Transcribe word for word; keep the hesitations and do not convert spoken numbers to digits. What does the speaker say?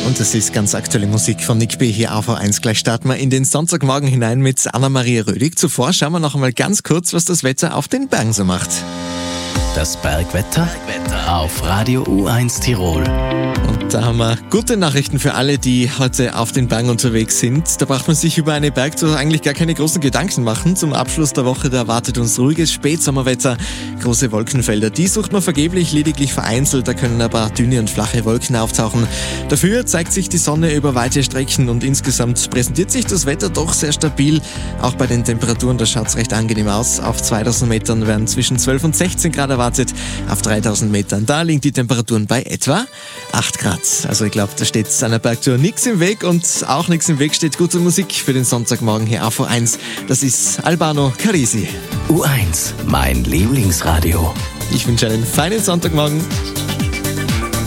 Und das ist ganz aktuelle Musik von Nick B. hier auf A eins. Gleich starten wir in den Sonntagmorgen hinein mit Anna-Maria Rödig. Zuvor schauen wir noch einmal ganz kurz, was das Wetter auf den Bergen so macht. Das Bergwetter auf Radio U eins Tirol. Und da haben wir gute Nachrichten für alle, die heute auf den Bergen unterwegs sind. Da braucht man sich über eine Bergtour eigentlich gar keine großen Gedanken machen. Zum Abschluss der Woche, da erwartet uns ruhiges Spätsommerwetter, große Wolkenfelder. Die sucht man vergeblich, lediglich vereinzelt. Da können ein paar dünne und flache Wolken auftauchen. Dafür zeigt sich die Sonne über weite Strecken und insgesamt präsentiert sich das Wetter doch sehr stabil. Auch bei den Temperaturen, da schaut es recht angenehm aus. Auf zweitausend Metern werden zwischen zwölf und sechzehn Grad erwartet. Auf dreitausend Metern, da liegen die Temperaturen bei etwa acht Grad. Also ich glaube, da steht einer Bergtour nichts im Weg und auch nichts im Weg steht gute Musik für den Sonntagmorgen hier auf U eins. Das ist Albano Carisi. U eins, mein Lieblingsradio. Ich wünsche einen feinen Sonntagmorgen.